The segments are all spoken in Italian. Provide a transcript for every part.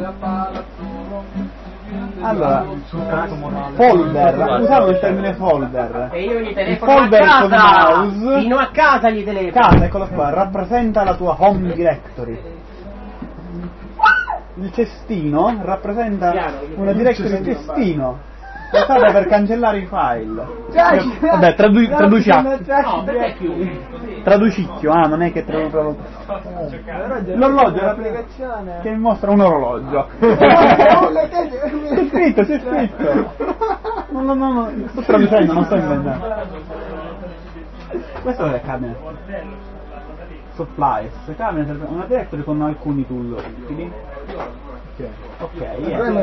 Allora, folder, usavo il termine folder. E io gli telefono il folder a con casa! mouse. Fino a casa gli telefono! Casa, eccolo qua, rappresenta la tua home directory. Il cestino rappresenta una directory cestino. Pensate per cancellare i file. Vabbè, traduciamo. No, perché chiudi? Traducicchio, non è che proprio. L'orologio è l'applicazione che mi mostra un orologio. C'è scritto, c'è scritto. No, sto traducendo, non sto inventando. Questo è cabinet. Supplies. Cabinet è una directory con alcuni tool utili. Ok,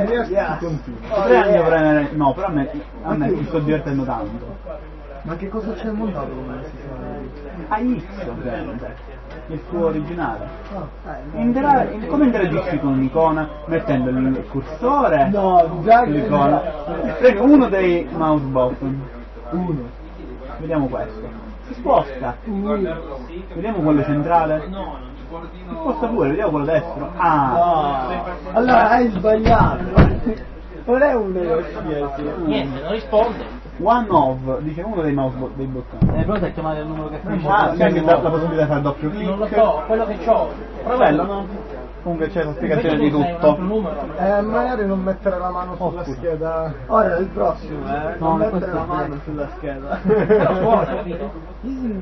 premere. No, però a me mi sto divertendo tanto. Ma che cosa c'è montato come si fa? AX ovviamente, il suo originale. Come interagisci con un'icona? Mettendo il cursore sull'icona. Prego uno dei mouse button. Vediamo questo. Si sposta. Vediamo quello centrale. Si sposta pure, vediamo quello destro. Allora hai sbagliato. Non è uno qualsiasi. Niente, non risponde. One of, dice uno dei mouse dei bottoni. Pronto a chiamare il numero che finisce? C'è anche la possibilità di fare doppio clic. Non lo so, quello che c'ho. Provello, no? Comunque c'è la spiegazione di tutto. Magari non mettere la mano sulla scheda. Ora il prossimo, non mettere la mano sulla scheda. Però buono, capito? Sì.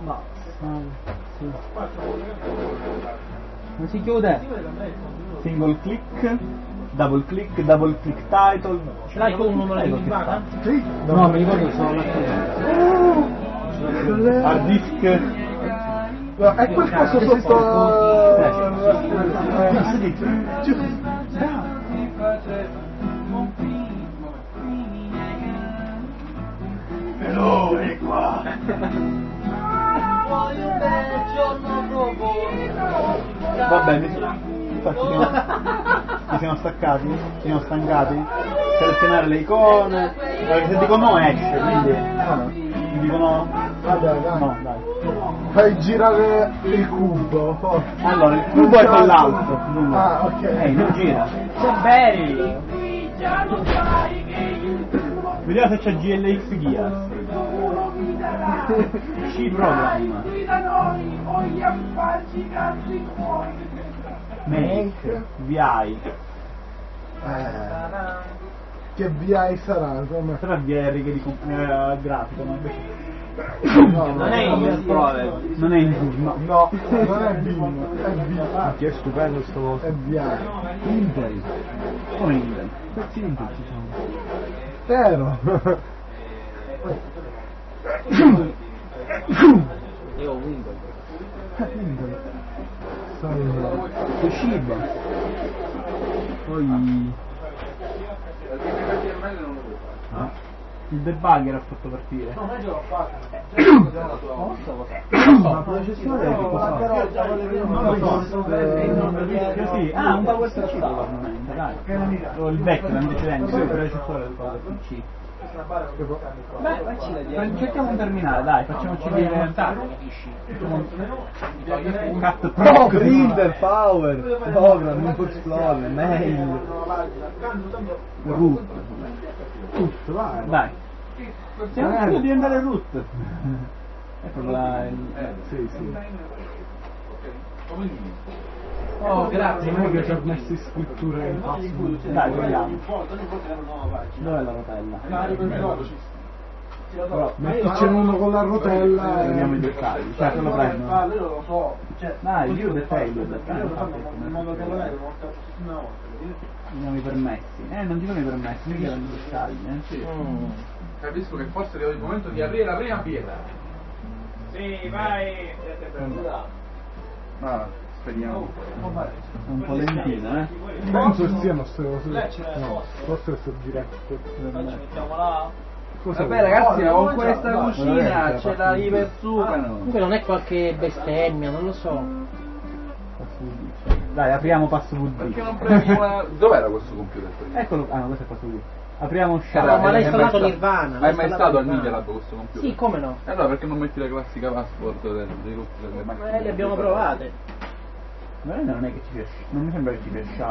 Non si chiude. Single click, double click title. Ce l'hai tu un numero di banca? No, mi ricordo che sono la hard disk. È quel coso sotto. Però è qua. Vabbè, infatti mi sono staccati, mi sono stancati. Selezionare le icone. Se dico no esce, quindi. Mi dicono. Vabbè, dai. No, dai. Fai girare il cubo. Allora, il cubo è con l'altro. Ok. Non gira. C'è belli! Vediamo se c'è GLX Gears. C program. Make. VI. Che VI sarà? Come? Sarà VI righe di grafico, ma invece. Non è il Pro. Non è in Zoom, No, non è Vim, è VI. Che è stupendo sto coso. È VI. Intel. Come Intel? Pezzi Intel ci sono. Vero. Io ho Windows. Intel. Toshiba. Poi. Il debugger ha fatto partire. No, ma io l'ho fatto. Ma processore che cosa? Sì, un power PC probabilmente, dai. O il vecchio, l'antecedente, il predecessore del power PC. Cerchiamo un terminale, dai, facciamoci dire. Cut No, Printer, Power, Program, Input Flow, Mail, root. tutto, vai. Dai. Stiamo cercando di andare root. Ecco la. Sì. Oh, grazie. Non è che ci ha messo in scritture in password. Dai, vediamo. Dov'è la rotella? Però Mettici uno con la rotella e vediamo i dettagli. Certo lo prendo. Io lo so, Dai, view detail. Vediamo i permessi. Non ti sono i permessi, mi chiedono i dettagli. capisco che forse è il momento di aprire la prima birra. Sì, vai! Speriamo. Un po' lentino, penso siano queste cose. No, forse è sul diretto. Mettiamo là. Vabbè ragazzi, con questa cucina c'è la ipersucano. Comunque non è qualche bestemmia, non lo so. Dai, apriamo password. Perché non premi una... Dov'era questo computer? Eccolo, no, questo è password. Apriamo No, ma l'hai installato Nirvana. Hai mai stato al Media Lab questo computer? Sì, come no? Allora perché non metti la classica password dei gruppi delle macchine? Le abbiamo provate. Non è che ci piace, non mi sembra che ci piace.